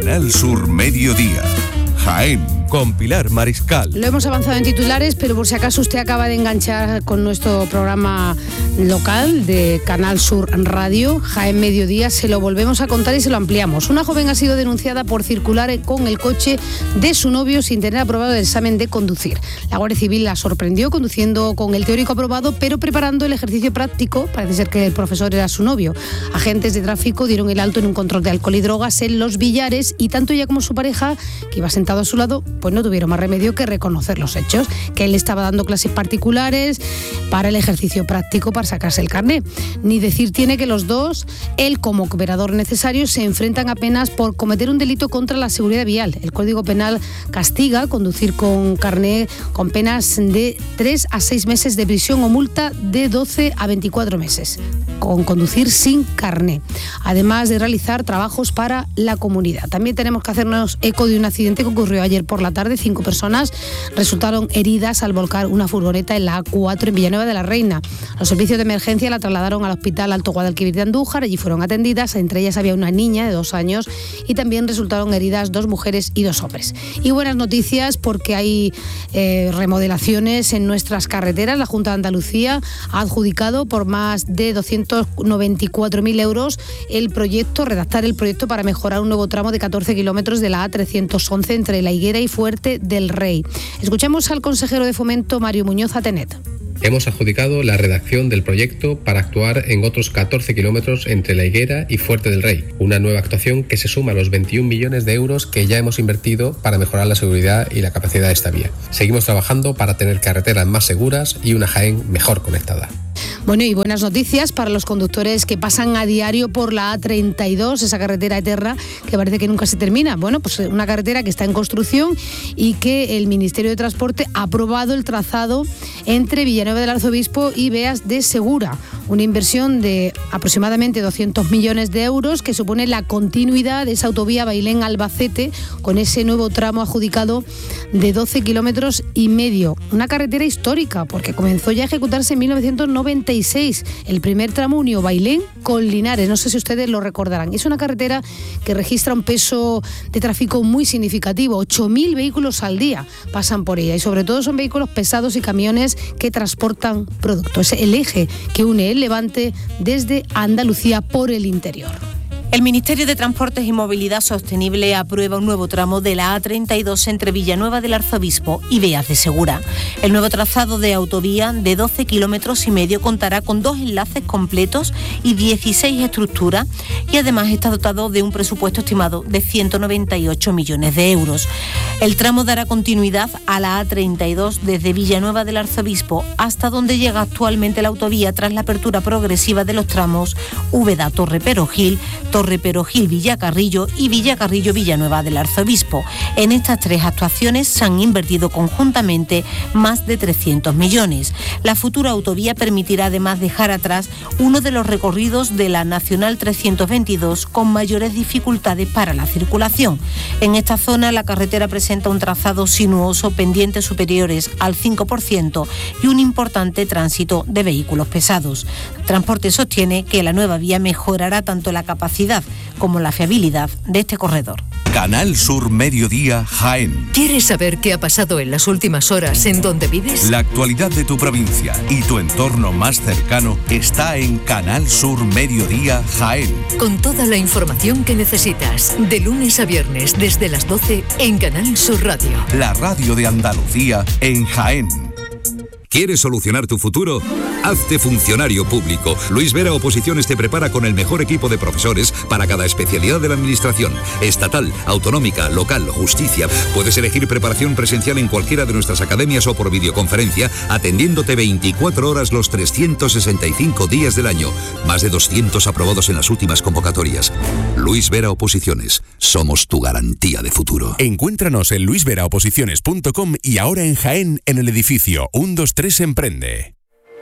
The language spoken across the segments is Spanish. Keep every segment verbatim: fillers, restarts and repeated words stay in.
Canal Sur Mediodía, Jaén. Con Pilar Mariscal. Lo hemos avanzado en titulares, pero por si acaso usted acaba de enganchar con nuestro programa local de Canal Sur Radio, Jaén Mediodía, se lo volvemos a contar y se lo ampliamos. Una joven ha sido denunciada por circular con el coche de su novio sin tener aprobado el examen de conducir. La Guardia Civil la sorprendió conduciendo con el teórico aprobado, pero preparando el ejercicio práctico. Parece ser que el profesor era su novio. Agentes de tráfico dieron el alto en un control de alcohol y drogas en Los Villares y tanto ella como su pareja, que iba sentado a su lado, pues no tuvieron más remedio que reconocer los hechos, que él estaba dando clases particulares para el ejercicio práctico para sacarse el carné. Ni decir tiene que los dos, él como cooperador necesario, se enfrentan apenas por cometer un delito contra la seguridad vial. El Código Penal castiga conducir con carné con penas de tres a seis meses de prisión o multa de doce a veinticuatro meses, con conducir sin carné, además de realizar trabajos para la comunidad. También tenemos que hacernos eco de un accidente que ocurrió ayer por la tarde. Cinco personas resultaron heridas al volcar una furgoneta en la A cuatro en Villanueva de la Reina. Los servicios de emergencia la trasladaron al Hospital Alto Guadalquivir de Andújar. Allí fueron atendidas. Entre ellas había una niña de dos años y también resultaron heridas dos mujeres y dos hombres. Y buenas noticias porque hay eh, remodelaciones en nuestras carreteras. La Junta de Andalucía ha adjudicado por más de doscientos noventa y cuatro mil euros el proyecto, redactar el proyecto para mejorar un nuevo tramo de catorce kilómetros de la A trescientos once entre La Higuera y Fuerte del Rey. Escuchamos al consejero de Fomento, Mario Muñoz Atenet. Hemos adjudicado la redacción del proyecto para actuar en otros catorce kilómetros entre La Higuera y Fuerte del Rey, una nueva actuación que se suma a los veintiún millones de euros que ya hemos invertido para mejorar la seguridad y la capacidad de esta vía. Seguimos trabajando para tener carreteras más seguras y una Jaén mejor conectada. Bueno, y buenas noticias para los conductores que pasan a diario por la A treinta y dos, esa carretera eterna que parece que nunca se termina. Bueno, pues una carretera que está en construcción y que el Ministerio de Transporte ha aprobado el trazado entre Villanueva del Arzobispo y Beas de Segura. Una inversión de aproximadamente doscientos millones de euros que supone la continuidad de esa autovía Bailén-Albacete con ese nuevo tramo adjudicado de doce kilómetros y medio. Una carretera histórica porque comenzó ya a ejecutarse en mil novecientos noventa y seis, el primer tramo unió Bailén con Linares. No sé si ustedes lo recordarán. Es una carretera que registra un peso de tráfico muy significativo. ocho mil vehículos al día pasan por ella y sobre todo son vehículos pesados y camiones que transportan productos. Es el eje que une el Levante desde Andalucía por el interior. El Ministerio de Transportes y Movilidad Sostenible aprueba un nuevo tramo de la A treinta y dos entre Villanueva del Arzobispo y Beas de Segura. El nuevo trazado de autovía de doce kilómetros y medio contará con dos enlaces completos y dieciséis estructuras y además está dotado de un presupuesto estimado de ciento noventa y ocho millones de euros. El tramo dará continuidad a la A treinta y dos desde Villanueva del Arzobispo hasta donde llega actualmente la autovía tras la apertura progresiva de los tramos Úbeda-Torre-Perogil, Torre-Perogil-Villacarrillo y Villacarrillo-Villanueva del Arzobispo. En estas tres actuaciones se han invertido conjuntamente más de trescientos millones. La futura autovía permitirá además dejar atrás uno de los recorridos de la Nacional trescientos veintidós con mayores dificultades para la circulación. En esta zona la carretera presenta un trazado sinuoso, pendientes superiores al cinco por ciento y un importante tránsito de vehículos pesados. Transporte sostiene que la nueva vía mejorará tanto la capacidad como la fiabilidad de este corredor. Canal Sur Mediodía, Jaén. ¿Quieres saber qué ha pasado en las últimas horas en donde vives? La actualidad de tu provincia y tu entorno más cercano está en Canal Sur Mediodía, Jaén. Con toda la información que necesitas, de lunes a viernes desde las doce en Canal Sur Radio. La radio de Andalucía en Jaén. ¿Quieres solucionar tu futuro? Hazte funcionario público. Luis Vera Oposiciones te prepara con el mejor equipo de profesores para cada especialidad de la administración. Estatal, autonómica, local, justicia. Puedes elegir preparación presencial en cualquiera de nuestras academias o por videoconferencia, atendiéndote veinticuatro horas los trescientos sesenta y cinco días del año. Más de doscientos aprobados en las últimas convocatorias. Luis Vera Oposiciones. Somos tu garantía de futuro. Encuéntranos en luis vera oposiciones punto com y ahora en Jaén, en el edificio uno dos tres Emprende.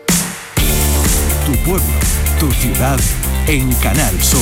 Tu pueblo, tu ciudad, en Canal Sur.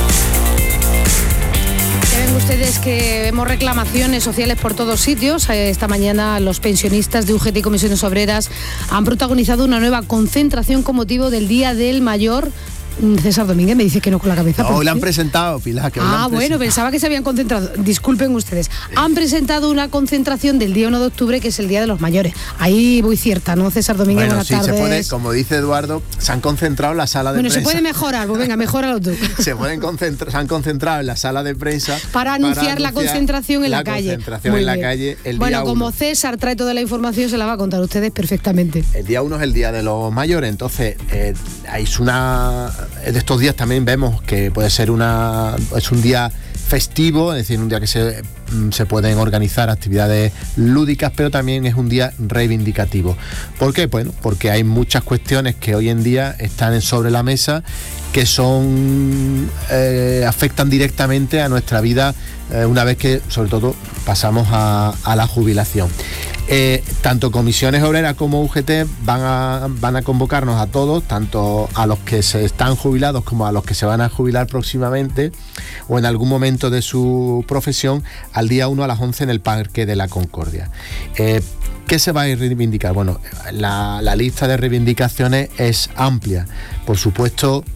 Ya ven ustedes que vemos reclamaciones sociales por todos sitios. Esta mañana los pensionistas de U G T y Comisiones Obreras han protagonizado una nueva concentración con motivo del Día del Mayor César Domínguez me dice que no con la cabeza. No, hoy la han presentado, Pilar. Que ah, bueno, pensaba que se habían concentrado. Disculpen ustedes. Han presentado una concentración del día uno de octubre, que es el Día de los Mayores. Ahí voy cierta, ¿no, César Domínguez? Bueno, Buenas sí, tardes. se puede, como dice Eduardo, se han concentrado en la sala de bueno, prensa. Bueno, se puede mejorar, pues venga, mejóralo tú. se, pueden concentrar, se han concentrado en la sala de prensa para anunciar, para anunciar la concentración en la, la calle. Concentración Muy en la bien. calle el bueno, día como uno. César trae toda la información, se la va a contar a ustedes perfectamente. El día uno es el Día de los Mayores, entonces eh, es una de estos días también vemos que puede ser una es un día festivo, es decir, un día que se, se pueden organizar actividades lúdicas, pero también es un día reivindicativo. ¿Por qué? Bueno, porque hay muchas cuestiones que hoy en día están sobre la mesa que son eh, afectan directamente a nuestra vida eh, una vez que, sobre todo, pasamos a, a la jubilación. Eh, tanto Comisiones Obreras como U G T van a, van a convocarnos a todos, tanto a los que se están jubilados como a los que se van a jubilar próximamente o en algún momento de su profesión, al día uno a las once en el Parque de la Concordia. Eh, ¿Qué se va a reivindicar? Bueno, la, la lista de reivindicaciones es amplia. Por supuesto,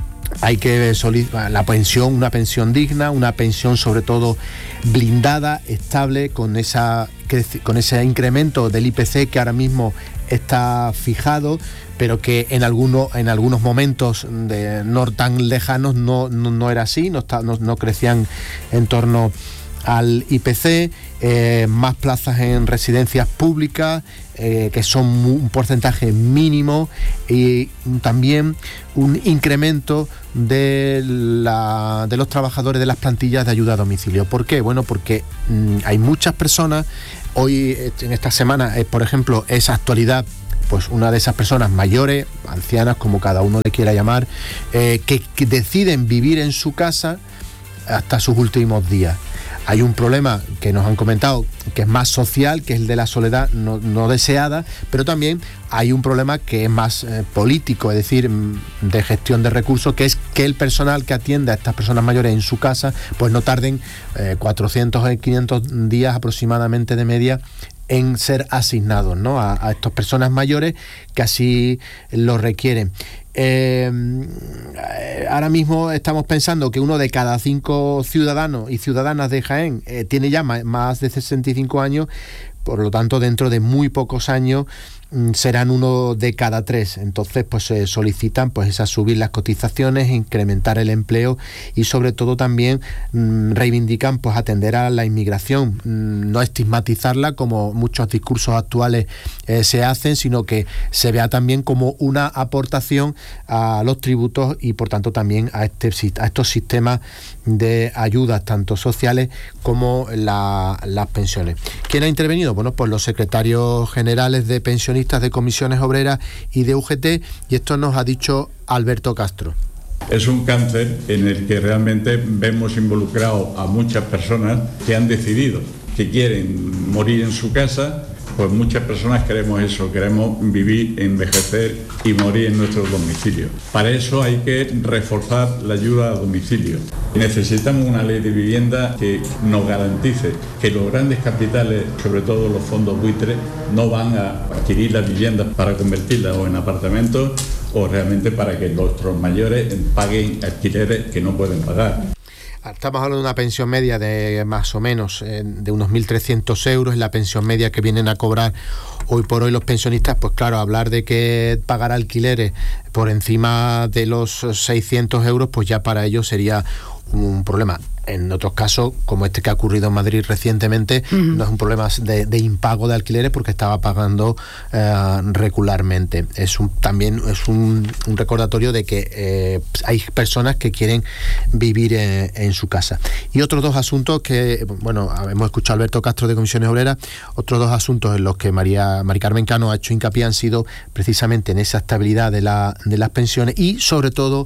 hay que solicitar la pensión, una pensión digna, una pensión sobre todo blindada, estable, con esa con ese incremento del I P C que ahora mismo está fijado, pero que en algunos en algunos momentos de, no tan lejanos no, no, no era así, no, está, no, no crecían en torno al I P C, eh, más plazas en residencias públicas, eh, que son un porcentaje mínimo, y también un incremento de, la, de los trabajadores de las plantillas de ayuda a domicilio. ¿Por qué? Bueno, porque mmm, hay muchas personas, hoy en esta semana, eh, por ejemplo, es actualidad, pues una de esas personas mayores, ancianas, como cada uno le quiera llamar, eh, que, que deciden vivir en su casa hasta sus últimos días. Hay un problema que nos han comentado que es más social, que es el de la soledad no, no deseada, pero también hay un problema que es más eh, político, es decir, de gestión de recursos, que es que el personal que atiende a estas personas mayores en su casa, pues no tarden eh, cuatrocientos o quinientos días aproximadamente de media en ser asignados, ¿no?, a, a estas personas mayores que así lo requieren. Eh, ahora mismo estamos pensando que uno de cada cinco ciudadanos y ciudadanas de Jaén eh, tiene ya más, más de sesenta y cinco años, por lo tanto dentro de muy pocos años mm, serán uno de cada tres. Entonces pues se eh, solicitan pues esas subir las cotizaciones, incrementar el empleo y sobre todo también mm, reivindican pues atender a la inmigración, mm, no estigmatizarla como muchos discursos actuales eh, se hacen, sino que se vea también como una aportación a los tributos y por tanto también a, este, a estos sistemas de ayudas tanto sociales como la, las pensiones. ¿Quién ha intervenido? Bueno, pues los secretarios generales de pensionistas de Comisiones Obreras y de U G T, y esto nos ha dicho Alberto Castro. Es un cáncer en el que realmente vemos involucrado a muchas personas que han decidido que quieren morir en su casa. Pues muchas personas queremos eso, queremos vivir, envejecer y morir en nuestro domicilio. Para eso hay que reforzar la ayuda a domicilio. Necesitamos una ley de vivienda que nos garantice que los grandes capitales, sobre todo los fondos buitres, no van a adquirir las viviendas para convertirlas o en apartamentos o realmente para que nuestros mayores paguen alquileres que no pueden pagar. Estamos hablando de una pensión media de más o menos eh, de unos mil trescientos euros, es la pensión media que vienen a cobrar hoy por hoy los pensionistas. Pues claro, hablar de que pagar alquileres por encima de los seiscientos euros, pues ya para ellos sería un problema. En otros casos, como este que ha ocurrido en Madrid recientemente, uh-huh. no es un problema de, de impago de alquileres porque estaba pagando eh, regularmente. Es un, también es un, un recordatorio de que eh, hay personas que quieren vivir en, en su casa. Y otros dos asuntos que, bueno, hemos escuchado a Alberto Castro de Comisiones Obreras, otros dos asuntos en los que María Mari Carmen Cano ha hecho hincapié han sido precisamente en esa estabilidad de, la, de las pensiones y sobre todo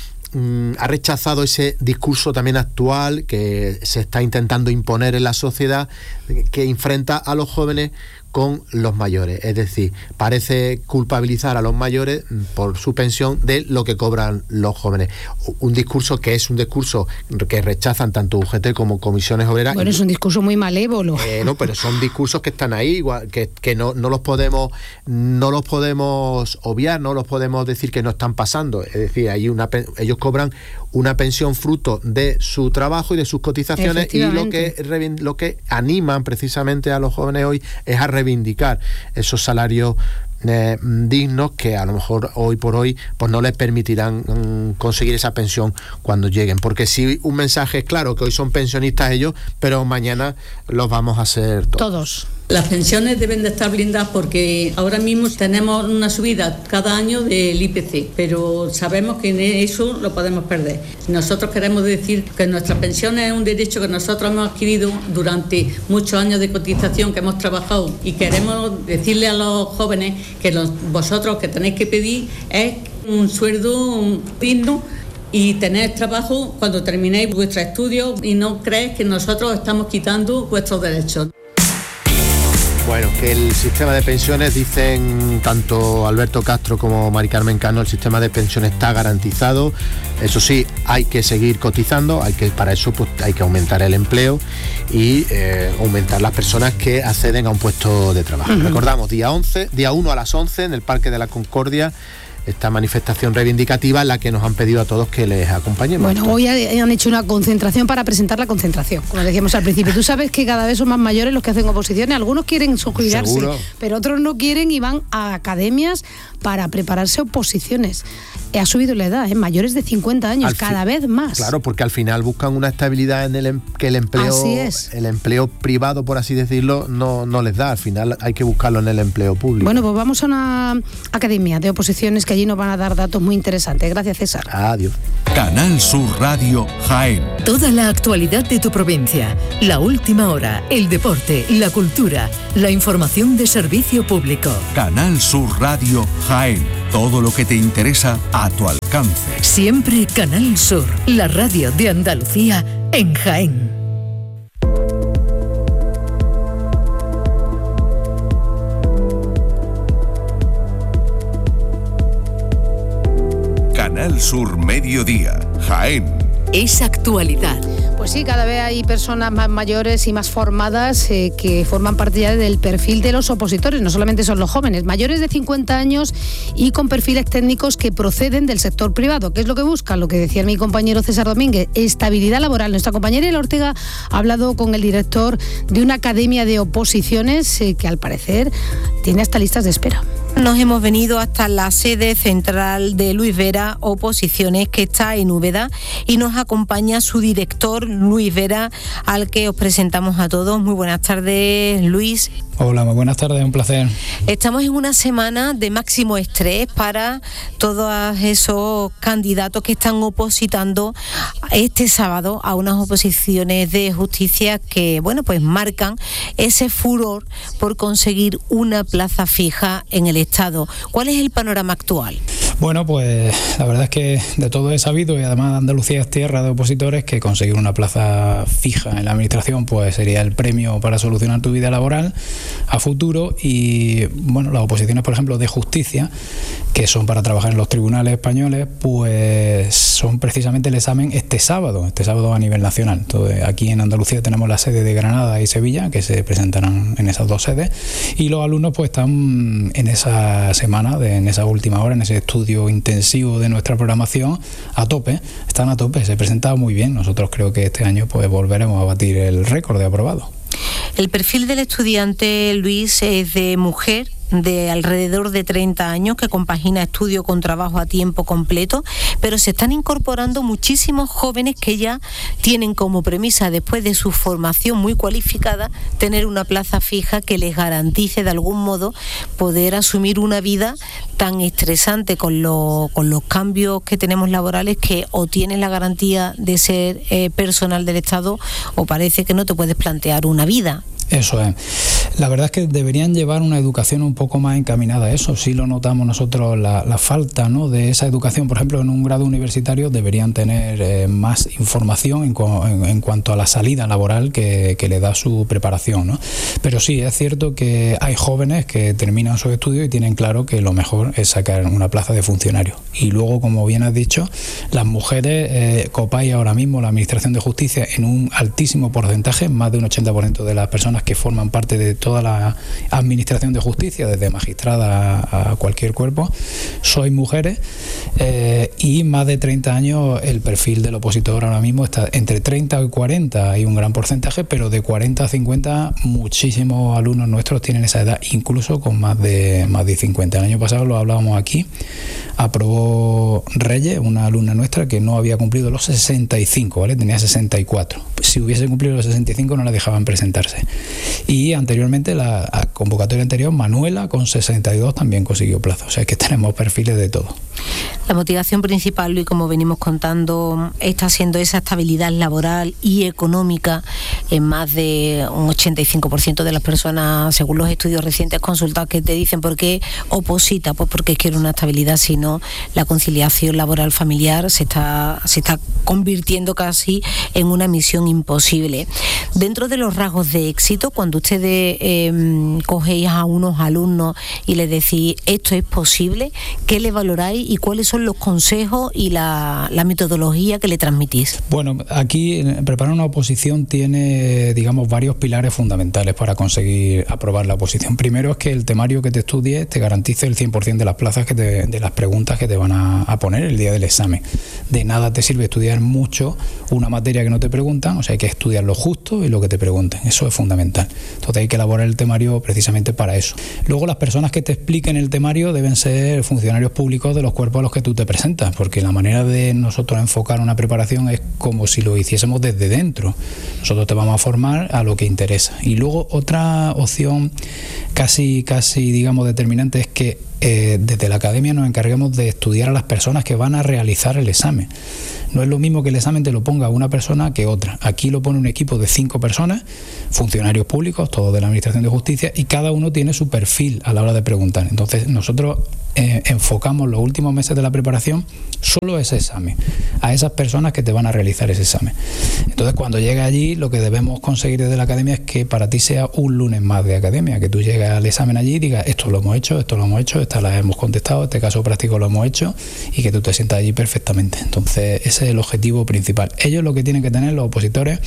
ha rechazado ese discurso también actual que se está intentando imponer en la sociedad, que enfrenta a los jóvenes con los mayores. Es decir, parece culpabilizar a los mayores por su pensión de lo que cobran los jóvenes. Un discurso que es un discurso que rechazan tanto U G T como Comisiones Obreras. Bueno, es un discurso muy malévolo. Eh, no, pero son discursos que están ahí, igual, que, que no, no los podemos no los podemos obviar, no los podemos decir que no están pasando. Es decir, hay una, ellos cobran una pensión fruto de su trabajo y de sus cotizaciones, y lo que lo que animan precisamente a los jóvenes hoy es a reivindicar esos salarios Eh, dignos que a lo mejor hoy por hoy pues no les permitirán mm, conseguir esa pensión cuando lleguen, porque si un mensaje es claro, que hoy son pensionistas ellos, pero mañana los vamos a ser todos. Todos. Las pensiones deben de estar blindadas porque ahora mismo tenemos una subida cada año del I P C, pero sabemos que eso lo podemos perder. Nosotros queremos decir que nuestras pensiones es un derecho que nosotros hemos adquirido durante muchos años de cotización que hemos trabajado, y queremos decirle a los jóvenes que los, vosotros que tenéis que pedir es un sueldo digno y tener trabajo cuando terminéis vuestros estudios, y no creéis que nosotros estamos quitando vuestros derechos. Bueno, que el sistema de pensiones, dicen tanto Alberto Castro como Mari Carmen Cano, el sistema de pensiones está garantizado. Eso sí, hay que seguir cotizando, hay que para eso pues, hay que aumentar el empleo y eh, aumentar las personas que acceden a un puesto de trabajo. Uh-huh. Recordamos, día once, día uno a las once en el Parque de la Concordia, esta manifestación reivindicativa en la que nos han pedido a todos que les acompañemos. Bueno, hoy han hecho una concentración para presentar la concentración, como decíamos al principio. Tú sabes que cada vez son más mayores los que hacen oposiciones, algunos quieren jubilarse, ¿seguro? Pero otros no quieren y van a academias para prepararse oposiciones. Ha subido la edad, ¿eh? Mayores de cincuenta años, al cada fi- vez más. Claro, porque al final buscan una estabilidad en el em- que el empleo, el empleo privado, por así decirlo, no, no les da. Al final hay que buscarlo en el empleo público. Bueno, pues vamos a una academia de oposiciones que allí nos van a dar datos muy interesantes. Gracias, César. Adiós. Canal Sur Radio Jaén. Toda la actualidad de tu provincia, la última hora, el deporte, la cultura, la información de servicio público. Canal Sur Radio Jaén. Todo lo que te interesa a tu alcance. Siempre Canal Sur, la radio de Andalucía en Jaén. Canal Sur Mediodía, Jaén. Es actualidad. Pues sí, cada vez hay personas más mayores y más formadas eh, que forman parte ya del perfil de los opositores. No solamente son los jóvenes, mayores de cincuenta años y con perfiles técnicos que proceden del sector privado. ¿Qué es lo que buscan? Lo que decía mi compañero César Domínguez, estabilidad laboral. Nuestra compañera Ela Ortega ha hablado con el director de una academia de oposiciones eh, que al parecer tiene hasta listas de espera. Nos hemos venido hasta la sede central de Luis Vera Oposiciones, que está en Úbeda, y nos acompaña su director, Luis Vera, al que os presentamos a todos. Muy buenas tardes, Luis. Hola, muy buenas tardes, un placer. Estamos en una semana de máximo estrés para todos esos candidatos que están opositando este sábado a unas oposiciones de justicia que, bueno, pues marcan ese furor por conseguir una plaza fija en el Estado. ¿Cuál es el panorama actual? Bueno, pues la verdad es que de todo he sabido, y además Andalucía es tierra de opositores, que conseguir una plaza fija en la administración pues sería el premio para solucionar tu vida laboral a futuro. Y bueno, las oposiciones, por ejemplo, de justicia, que son para trabajar en los tribunales españoles, pues son precisamente el examen este sábado, este sábado a nivel nacional. Entonces, aquí en Andalucía tenemos la sede de Granada y Sevilla, que se presentarán en esas dos sedes, y los alumnos pues están en esa semana, de, en esa última hora, en ese estudio intensivo de nuestra programación, a tope, están a tope, se presenta muy bien. Nosotros creo que este año pues volveremos a batir el récord de aprobado. El perfil del estudiante, Luis, es de mujer de alrededor de treinta años que compagina estudio con trabajo a tiempo completo, pero se están incorporando muchísimos jóvenes que ya tienen como premisa, después de su formación muy cualificada, tener una plaza fija que les garantice de algún modo poder asumir una vida tan estresante con, lo, con los cambios que tenemos laborales, que o tienes la garantía de ser eh, personal del Estado o parece que no te puedes plantear una vida. Eso es. La verdad es que deberían llevar una educación un poco más encaminada a eso. Sí lo notamos nosotros, la, la falta, ¿no?, de esa educación. Por ejemplo, en un grado universitario deberían tener eh, más información en, en, en cuanto a la salida laboral que, que le da su preparación, ¿no? Pero sí, es cierto que hay jóvenes que terminan sus estudios y tienen claro que lo mejor es sacar una plaza de funcionario. Y luego, como bien has dicho, las mujeres eh, copáis ahora mismo la Administración de Justicia en un altísimo porcentaje, más de un ochenta por ciento de las personas que forman parte de toda la Administración de Justicia, desde magistrada a cualquier cuerpo, sois mujeres, eh, y más de treinta años el perfil del opositor ahora mismo está entre treinta y cuarenta, hay un gran porcentaje, pero de cuarenta a cincuenta muchísimos alumnos nuestros tienen esa edad, incluso con más de, más de cincuenta. El año pasado lo hablábamos aquí, aprobó Reyes, una alumna nuestra que no había cumplido los sesenta y cinco, ¿vale? Tenía sesenta y cuatro. Si hubiese cumplido los sesenta y cinco no la dejaban presentarse. Y anteriormente, la convocatoria anterior, Manuela con sesenta y dos también consiguió plaza. O sea, que tenemos perfiles de todo. La motivación principal, Luis, como venimos contando, está siendo esa estabilidad laboral y económica en más de un ochenta y cinco por ciento de las personas, según los estudios recientes consultados, que te dicen por qué oposita, pues porque quiere una estabilidad, sino la conciliación laboral familiar se está, se está convirtiendo casi en una misión imposible. Dentro de los rasgos de éxito, cuando ustedes eh, cogéis a unos alumnos y les decís esto es posible, ¿qué le valoráis y cuáles son los consejos y la, la metodología que le transmitís? Bueno, aquí preparar una oposición tiene, digamos, varios pilares fundamentales para conseguir aprobar la oposición. Primero es que el temario que te estudies te garantice el cien por ciento de las plazas, que te, de las preguntas que te van a, a poner el día del examen. De nada te sirve estudiar mucho una materia que no te preguntan, o sea, hay que estudiar lo justo y lo que te pregunten. Eso es fundamental. Entonces hay que elaborar el temario precisamente para eso. Luego, las personas que te expliquen el temario deben ser funcionarios públicos de los cuerpos a los que tú te presentas, porque la manera de nosotros enfocar una preparación es como si lo hiciésemos desde dentro. Nosotros te vamos a formar a lo que interesa. Y luego otra opción casi, casi digamos, determinante es que eh, desde la academia nos encarguemos de estudiar a las personas que van a realizar el examen. No es lo mismo que el examen te lo ponga una persona que otra. Aquí lo pone un equipo de cinco personas, funcionarios públicos, todos de la Administración de Justicia, y cada uno tiene su perfil a la hora de preguntar. Entonces nosotros eh, enfocamos los últimos meses de la preparación solo a ese examen, a esas personas que te van a realizar ese examen. Entonces, cuando llegas allí, lo que debemos conseguir desde la academia es que para ti sea un lunes más de academia, que tú llegues al examen allí y digas, esto lo hemos hecho, esto lo hemos hecho, estas las hemos contestado, este caso práctico lo hemos hecho, y que tú te sientas allí perfectamente. Entonces, ese es el objetivo principal. Ellos lo que tienen que tener, los opositores,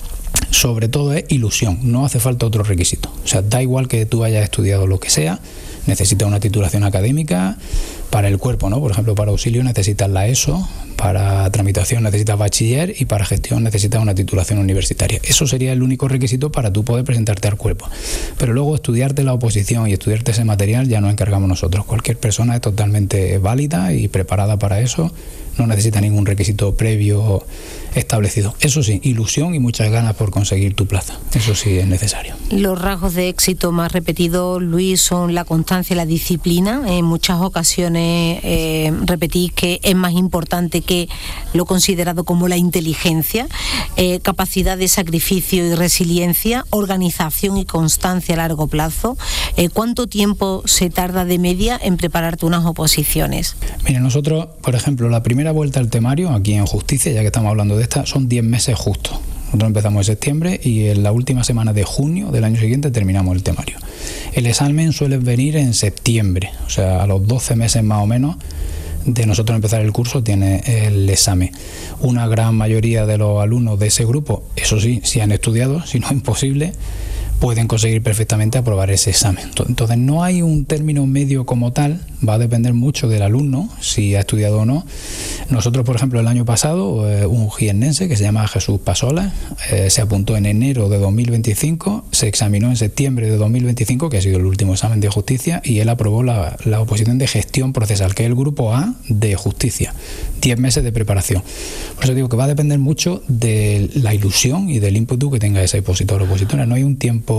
sobre todo es ilusión, no hace falta otro requisito. O sea, da igual que tú hayas estudiado lo que sea, necesitas una titulación académica. Para el cuerpo, ¿no? Por ejemplo, para auxilio necesitas la ESO, para tramitación necesitas bachiller y para gestión necesitas una titulación universitaria. Eso sería el único requisito para tú poder presentarte al cuerpo. Pero luego estudiarte la oposición y estudiarte ese material ya nos encargamos nosotros. Cualquier persona es totalmente válida y preparada para eso, no necesita ningún requisito previo establecido. Eso sí, ilusión y muchas ganas por conseguir tu plaza. Eso sí es necesario. Los rasgos de éxito más repetidos, Luis, son la constancia y la disciplina. En muchas ocasiones eh, repetís que es más importante que lo considerado como la inteligencia, eh, capacidad de sacrificio y resiliencia, organización y constancia a largo plazo. Eh, ¿Cuánto tiempo se tarda de media en prepararte unas oposiciones? Mira, nosotros, por ejemplo, la primera vuelta al temario aquí en Justicia, ya que estamos hablando de esta, son diez meses justos. Nosotros empezamos en septiembre y en la última semana de junio del año siguiente terminamos el temario. El examen suele venir en septiembre, o sea, a los doce meses más o menos de nosotros empezar el curso tiene el examen. Una gran mayoría de los alumnos de ese grupo, eso sí, si han estudiado, si no es imposible, pueden conseguir perfectamente aprobar ese examen. Entonces no hay un término medio como tal, va a depender mucho del alumno, si ha estudiado o no. Nosotros, por ejemplo, el año pasado, eh, un jiennense que se llama Jesús Pasola, eh, se apuntó en enero de dos mil veinticinco, se examinó en septiembre de dos mil veinticinco, que ha sido el último examen de justicia, y él aprobó la, la oposición de gestión procesal, que es el grupo A de justicia. diez meses de preparación. Por eso digo que va a depender mucho de la ilusión y del ímpetu que tenga ese opositor o opositora. No hay un tiempo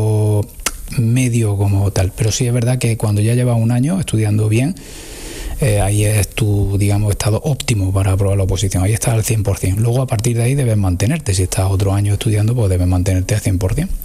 medio como tal, pero sí es verdad que cuando ya llevas un año estudiando bien, eh, ahí es tu, digamos, estado óptimo para aprobar la oposición, ahí estás al cien por ciento. Luego a partir de ahí debes mantenerte, si estás otro año estudiando, pues debes mantenerte al cien por ciento.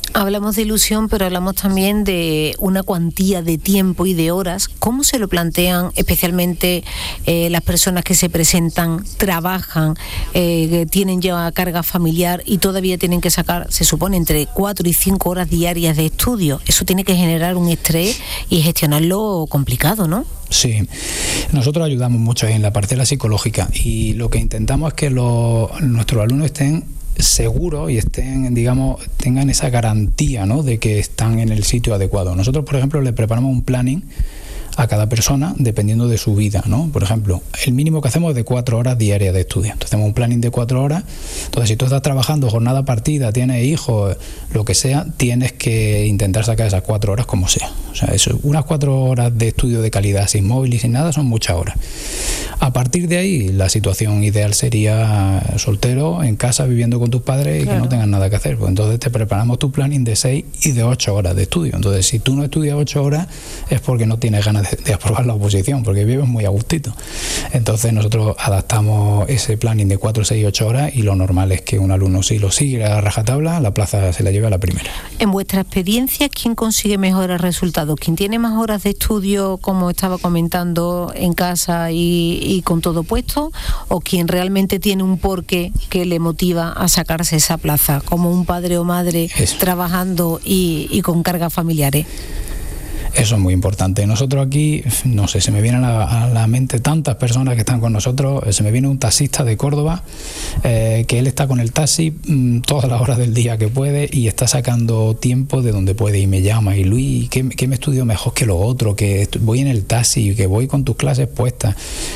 Hablamos de ilusión, pero hablamos también de una cuantía de tiempo y de horas. ¿Cómo se lo plantean especialmente eh, las personas que se presentan, trabajan, eh, tienen ya carga familiar y todavía tienen que sacar, se supone, entre cuatro y cinco horas diarias de estudio? Eso tiene que generar un estrés y gestionarlo complicado, ¿no? Sí, nosotros ayudamos mucho en la parcela psicológica y lo que intentamos es que los, nuestros alumnos estén seguros y estén, digamos, tengan esa garantía, ¿no?, de que están en el sitio adecuado. Nosotros, por ejemplo, le preparamos un planning a cada persona dependiendo de su vida, ¿no? Por ejemplo, el mínimo que hacemos es de cuatro horas diarias de estudio. Entonces hacemos un planning de cuatro horas. Entonces, si tú estás trabajando jornada partida, tienes hijos, lo que sea, tienes que intentar sacar esas cuatro horas como sea. O sea, eso, unas cuatro horas de estudio de calidad sin móvil y sin nada son muchas horas. A partir de ahí, la situación ideal sería soltero, en casa, viviendo con tus padres y claro, que no tengan nada que hacer. Pues entonces te preparamos tu planning de seis y de ocho horas de estudio. Entonces, si tú no estudias ocho horas es porque no tienes ganas de, de aprobar la oposición, porque vives muy a gustito. Entonces nosotros adaptamos ese planning de cuatro, seis y ocho horas y lo normal es que un alumno, si lo sigue a rajatabla, la plaza se la lleve a la primera. En vuestra experiencia, ¿quién consigue mejores resultados? ¿Quién tiene más horas de estudio, como estaba comentando, en casa y, y con todo puesto? ¿O quien realmente tiene un porqué que le motiva a sacarse esa plaza, como un padre o madre Eso. trabajando y, y con cargas familiares? Eso es muy importante. Nosotros aquí, no sé, se me vienen a la, a la mente tantas personas que están con nosotros. Se me viene un taxista de Córdoba, eh, que él está con el taxi mmm, todas las horas del día que puede y está sacando tiempo de donde puede y me llama y Luis, ¿qué, qué me estudio mejor que lo otro? Que voy en el taxi, que voy con tus clases puestas.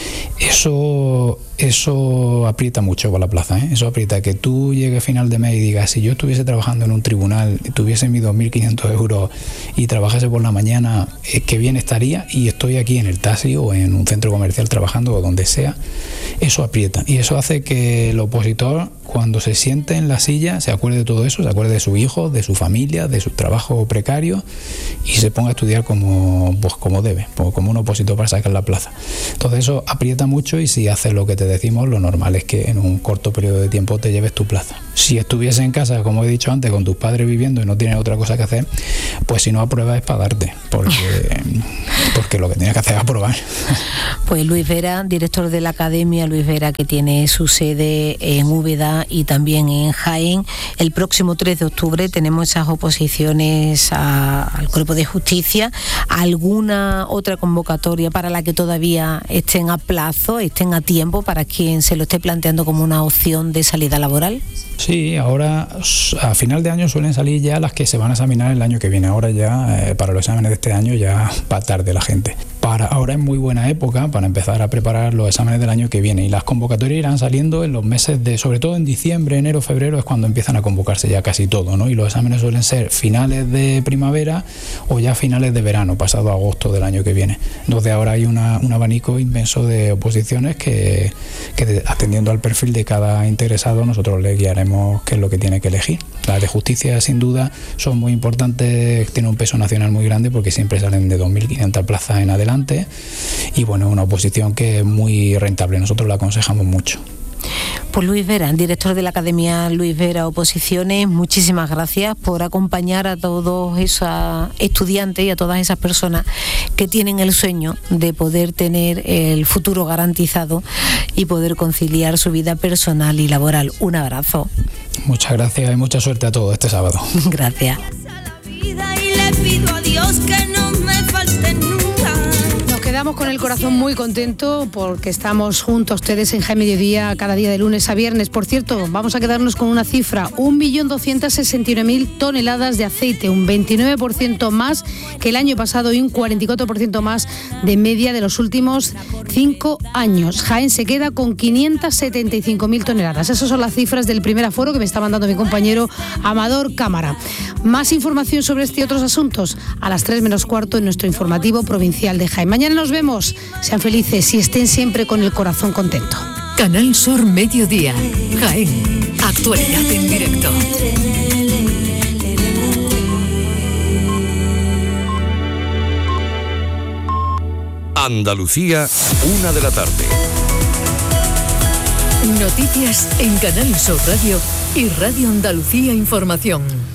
Eso... Eso aprieta mucho con la plaza, ¿eh? Eso aprieta que tú llegues a final de mes y digas, si yo estuviese trabajando en un tribunal, tuviese mis dos mil quinientos euros y trabajase por la mañana, eh, qué bien estaría, y estoy aquí en el taxi o en un centro comercial trabajando o donde sea. Eso aprieta y eso hace que el opositor, cuando se siente en la silla, se acuerde de todo eso, se acuerde de su hijo, de su familia, de su trabajo precario y se ponga a estudiar como, pues, como debe, como un opositor para sacar la plaza. Entonces eso aprieta mucho y si haces lo que te decimos, lo normal es que en un corto periodo de tiempo te lleves tu plaza. Si estuviese en casa, como he dicho antes, con tus padres viviendo y no tienes otra cosa que hacer, pues si no apruebas es para darte, porque, porque lo que tienes que hacer es aprobar. Pues Luis Vera, director de la Academia Luis Vera, que tiene su sede en Úbeda y también en Jaén. El próximo tres de octubre tenemos esas oposiciones a, al Cuerpo de Justicia. ¿Alguna otra convocatoria para la que todavía estén a plazo, estén a tiempo, para quien se lo esté planteando como una opción de salida laboral? Sí, ahora a final de año suelen salir ya las que se van a examinar el año que viene. Ahora ya, eh, para los exámenes de este año, ya va tarde la gente. Para ahora es muy buena época para empezar a preparar los exámenes del año que viene y las convocatorias irán saliendo en los meses de, sobre todo en diciembre, enero, febrero es cuando empiezan a convocarse ya casi todo, ¿no? Y los exámenes suelen ser finales de primavera o ya finales de verano, pasado agosto del año que viene. Entonces ahora hay una, un abanico inmenso de oposiciones que, que atendiendo al perfil de cada interesado nosotros le guiaremos qué es lo que tiene que elegir. Las de justicia sin duda son muy importantes, tienen un peso nacional muy grande porque siempre salen de dos mil quinientas plazas en adelante. Y bueno, una oposición que es muy rentable, nosotros la aconsejamos mucho. Pues Luis Vera, director de la Academia Luis Vera Oposiciones, muchísimas gracias por acompañar a todos esos estudiantes y a todas esas personas que tienen el sueño de poder tener el futuro garantizado y poder conciliar su vida personal y laboral. Un abrazo. Muchas gracias y mucha suerte a todos este sábado. Gracias. Quedamos con el corazón muy contento porque estamos junto a ustedes en Jaén Mediodía cada día de lunes a viernes. Por cierto, vamos a quedarnos con una cifra, un millón doscientas sesenta y nueve mil toneladas de aceite, un veintinueve por ciento más que el año pasado y un cuarenta y cuatro por ciento más de media de los últimos cinco años. Jaén se queda con quinientas setenta y cinco mil toneladas. Esas son las cifras del primer aforo que me está mandando mi compañero Amador Cámara. Más información sobre este y otros asuntos a las tres menos cuarto en nuestro informativo provincial de Jaén. Mañana nos vemos. Sean felices y estén siempre con el corazón contento. Canal Sur Mediodía. Jaén. Actualidad en directo. Andalucía, una de la tarde. Noticias en Canal Sur Radio y Radio Andalucía Información.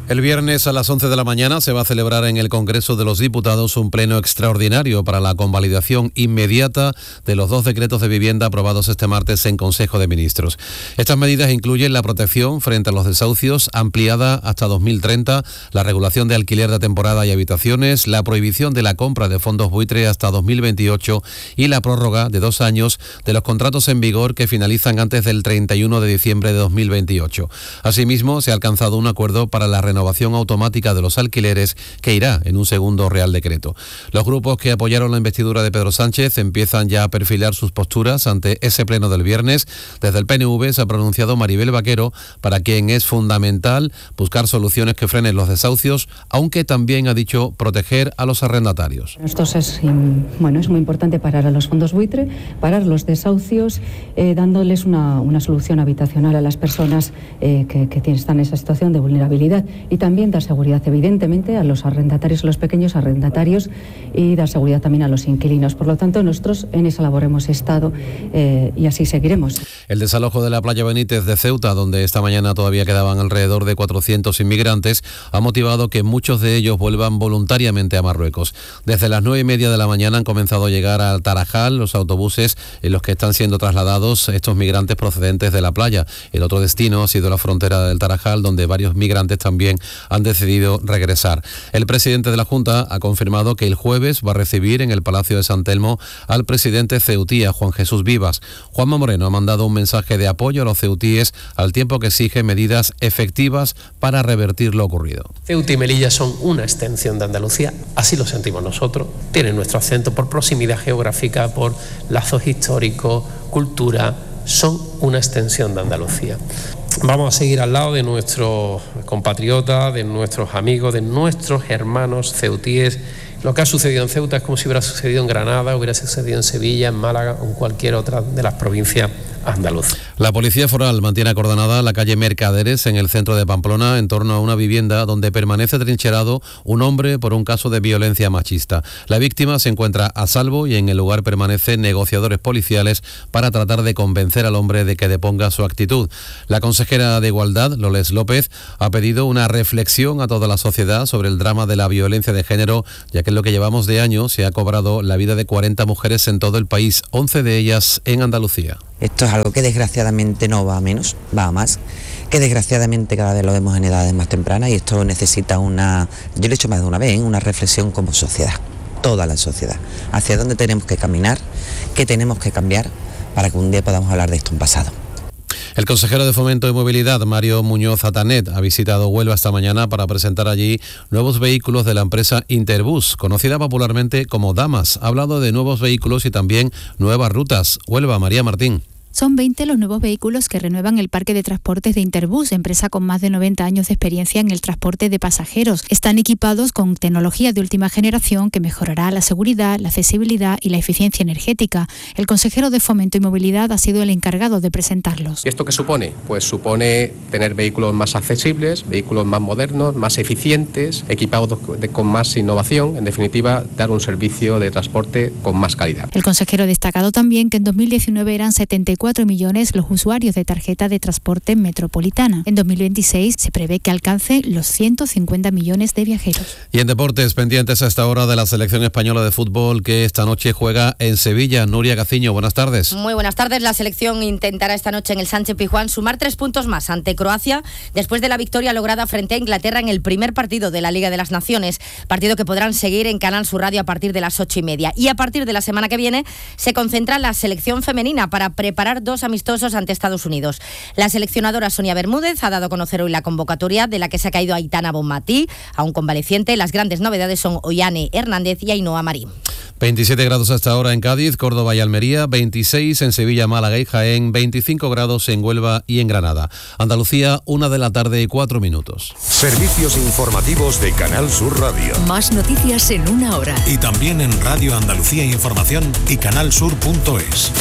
El viernes a las once de la mañana se va a celebrar en el Congreso de los Diputados un pleno extraordinario para la convalidación inmediata de los dos decretos de vivienda aprobados este martes en Consejo de Ministros. Estas medidas incluyen la protección frente a los desahucios ampliada hasta dos mil treinta, la regulación de alquiler de temporada y habitaciones, la prohibición de la compra de fondos buitre hasta dos mil veintiocho y la prórroga de dos años de los contratos en vigor que finalizan antes del treinta y uno de diciembre de dos mil veintiocho. Asimismo, se ha alcanzado un acuerdo para la renovación renovación automática de los alquileres que irá en un segundo Real Decreto. Los grupos que apoyaron la investidura de Pedro Sánchez empiezan ya a perfilar sus posturas ante ese pleno del viernes. Desde el P N V se ha pronunciado Maribel Vaquero, para quien es fundamental buscar soluciones que frenen los desahucios, aunque también ha dicho proteger a los arrendatarios. Esto es, bueno, es muy importante parar a los fondos buitre, parar los desahucios, eh, dándoles una, una solución habitacional a las personas eh, que, que están en esa situación de vulnerabilidad, y también dar seguridad evidentemente a los arrendatarios, a los pequeños arrendatarios, y dar seguridad también a los inquilinos. Por lo tanto, nosotros en esa labor hemos estado eh, y así seguiremos. El desalojo de la playa Benítez de Ceuta, donde esta mañana todavía quedaban alrededor de cuatrocientos inmigrantes, ha motivado que muchos de ellos vuelvan voluntariamente a Marruecos. Desde las nueve y media de la mañana han comenzado a llegar al Tarajal los autobuses en los que están siendo trasladados estos migrantes procedentes de la playa. El otro destino ha sido la frontera del Tarajal, donde varios migrantes también han decidido regresar. El presidente de la Junta ha confirmado que el jueves va a recibir en el Palacio de San Telmo al presidente ceutí, a Juan Jesús Vivas. Juanma Moreno ha mandado un mensaje de apoyo a los ceutíes, al tiempo que exige medidas efectivas para revertir lo ocurrido. Ceuta y Melilla son una extensión de Andalucía, así lo sentimos nosotros. Tienen nuestro acento por proximidad geográfica, por lazos históricos, cultura, son una extensión de Andalucía. Vamos a seguir al lado de nuestros compatriotas, de nuestros amigos, de nuestros hermanos ceutíes. Lo que ha sucedido en Ceuta es como si hubiera sucedido en Granada, hubiera sucedido en Sevilla, en Málaga o en cualquier otra de las provincias andaluzas. La Policía Foral mantiene acordonada la calle Mercaderes en el centro de Pamplona en torno a una vivienda donde permanece trincherado un hombre por un caso de violencia machista. La víctima se encuentra a salvo y en el lugar permanecen negociadores policiales para tratar de convencer al hombre de que deponga su actitud. La consejera de Igualdad, Loles López, ha pedido una reflexión a toda la sociedad sobre el drama de la violencia de género, ya que en lo que llevamos de año se ha cobrado la vida de cuarenta mujeres en todo el país, once de ellas en Andalucía. Esto es algo que desgraciadamente no va a menos, va a más, que desgraciadamente cada vez lo vemos en edades más tempranas, y esto necesita una, yo lo he hecho más de una vez, una reflexión como sociedad, toda la sociedad, hacia dónde tenemos que caminar, qué tenemos que cambiar para que un día podamos hablar de esto en pasado. El consejero de Fomento y Movilidad, Mario Muñoz Atanet, ha visitado Huelva esta mañana para presentar allí nuevos vehículos de la empresa Interbus, conocida popularmente como Damas. Ha hablado de nuevos vehículos y también nuevas rutas. Huelva, María Martín. Son veinte los nuevos vehículos que renuevan el parque de transportes de Interbus, empresa con más de noventa años de experiencia en el transporte de pasajeros. Están equipados con tecnología de última generación que mejorará la seguridad, la accesibilidad y la eficiencia energética. El consejero de Fomento y Movilidad ha sido el encargado de presentarlos. ¿Y esto qué supone? Pues supone tener vehículos más accesibles, vehículos más modernos, más eficientes, equipados de, con más innovación, en definitiva, dar un servicio de transporte con más calidad. El consejero ha destacado también que en dos mil diecinueve eran setenta y cuatro millones los usuarios de tarjeta de transporte metropolitana. En dos mil veintiséis se prevé que alcance los ciento cincuenta millones de viajeros. Y en deportes, pendientes a esta hora de la selección española de fútbol que esta noche juega en Sevilla. Nuria Gaciño, buenas tardes. Muy buenas tardes. La selección intentará esta noche en el Sánchez Pizjuán sumar tres puntos más ante Croacia después de la victoria lograda frente a Inglaterra en el primer partido de la Liga de las Naciones, partido que podrán seguir en Canal Sur Radio a partir de las ocho y media. Y a partir de la semana que viene se concentra la selección femenina para preparar dos amistosos ante Estados Unidos. La seleccionadora Sonia Bermúdez ha dado a conocer hoy la convocatoria, de la que se ha caído Aitana Bonmatí, aún convaleciente. Las grandes novedades son Ollane Hernández y Ainhoa Marín. veintisiete grados hasta ahora en Cádiz, Córdoba y Almería, veintiséis en Sevilla, Málaga y Jaén, veinticinco grados en Huelva y en Granada. Andalucía, una de la tarde y cuatro minutos. Servicios informativos de Canal Sur Radio. Más noticias en una hora. Y también en Radio Andalucía Información y canalsur punto es.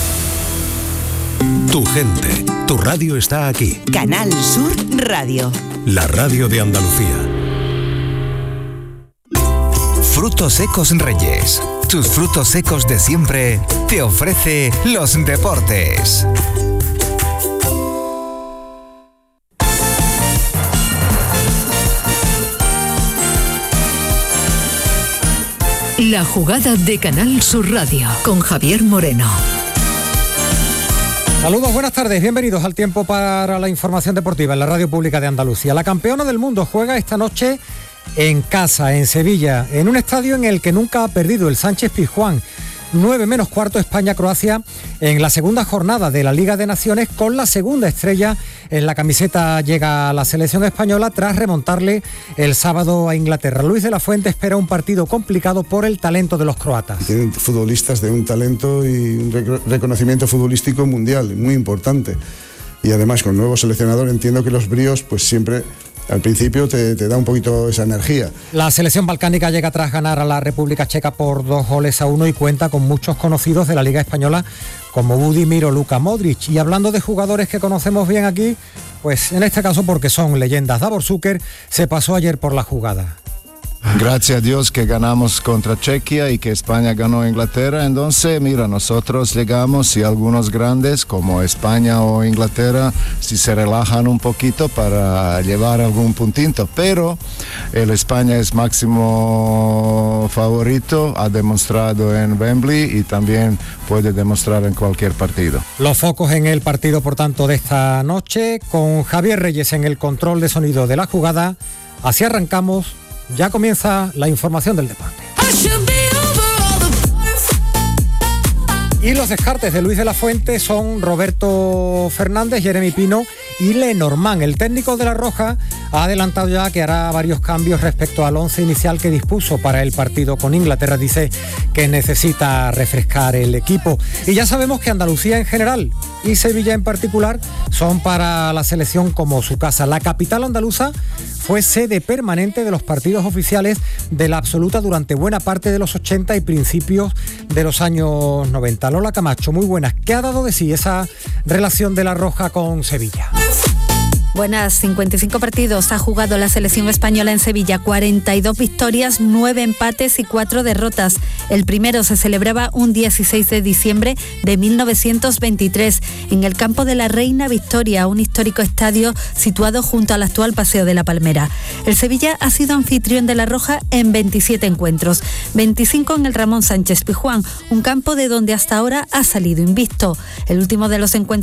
Tu gente, tu radio está aquí. Canal Sur Radio. La radio de Andalucía. Frutos secos Reyes. Tus frutos secos de siempre te ofrece los deportes. La jugada de Canal Sur Radio con Javier Moreno. Saludos, buenas tardes, bienvenidos al tiempo para la información deportiva en la Radio Pública de Andalucía. La campeona del mundo juega esta noche en casa, en Sevilla, en un estadio en el que nunca ha perdido, el Sánchez Pizjuán. nueve menos cuarto España-Croacia en la segunda jornada de la Liga de Naciones, con la segunda estrella en la camiseta llega a la selección española tras remontarle el sábado a Inglaterra. Luis de la Fuente espera un partido complicado por el talento de los croatas. Tienen futbolistas de un talento y un rec- reconocimiento futbolístico mundial muy importante. Y además con nuevo seleccionador entiendo que los bríos pues siempre al principio te, te da un poquito esa energía. La selección balcánica llega tras ganar a la República Checa por dos goles a uno y cuenta con muchos conocidos de la Liga Española como Budimir o Luka Modric. Y hablando de jugadores que conocemos bien aquí, pues en este caso porque son leyendas, Davor Šuker se pasó ayer por la jugada. Gracias a Dios que ganamos contra Chequia y que España ganó a Inglaterra. Entonces, mira, nosotros llegamos y algunos grandes como España o Inglaterra si se relajan un poquito para llevar algún puntito. Pero el España es máximo favorito, ha demostrado en Wembley y también puede demostrar en cualquier partido. Los focos en el partido, por tanto, de esta noche, con Javier Reyes en el control de sonido de la jugada. Así arrancamos. Ya comienza la información del deporte. Y los descartes de Luis de la Fuente son Roberto Fernández, Jeremy Pino y Lenormand. El técnico de La Roja ha adelantado ya que hará varios cambios respecto al once inicial que dispuso para el partido con Inglaterra. Dice que necesita refrescar el equipo. Y ya sabemos que Andalucía en general y Sevilla en particular son para la selección como su casa. La capital andaluza fue sede permanente de los partidos oficiales de la absoluta durante buena parte de los ochenta y principios de los años noventa. Lola Camacho, muy buenas. ¿Qué ha dado de sí esa relación de La Roja con Sevilla? Buenas, cincuenta y cinco partidos ha jugado la selección española en Sevilla, cuarenta y dos victorias, nueve empates y cuatro derrotas. El primero se celebraba un dieciséis de diciembre de mil novecientos veintitrés en el campo de la Reina Victoria, un histórico estadio situado junto al actual Paseo de la Palmera. El Sevilla ha sido anfitrión de La Roja en veintisiete encuentros, veinticinco en el Ramón Sánchez Pizjuán, un campo de donde hasta ahora ha salido invicto. El último de los encuentros